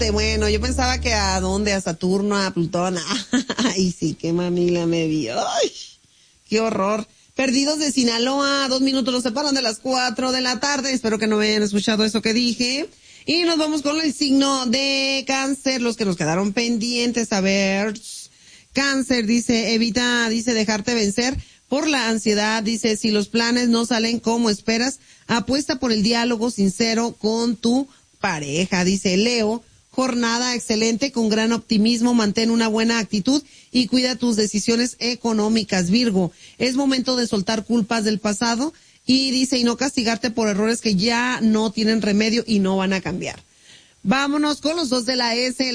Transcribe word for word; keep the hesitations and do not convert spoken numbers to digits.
Bueno, yo pensaba que a dónde, a Saturno, a Plutón. Ay, sí, qué mamila me dio. Ay, qué horror. Perdidos de Sinaloa, dos minutos los separan de las cuatro de la tarde. Espero que no me hayan escuchado eso que dije. Y nos vamos con el signo de Cáncer, los que nos quedaron pendientes. A ver, Cáncer dice, evita, dice, dejarte vencer por la ansiedad. Dice, si los planes no salen como esperas, apuesta por el diálogo sincero con tu pareja. Dice Leo, jornada excelente con gran optimismo, mantén una buena actitud y cuida tus decisiones económicas. Virgo, es momento de soltar culpas del pasado y dice, y no castigarte por errores que ya no tienen remedio y no van a cambiar. Vámonos con los dos de la S.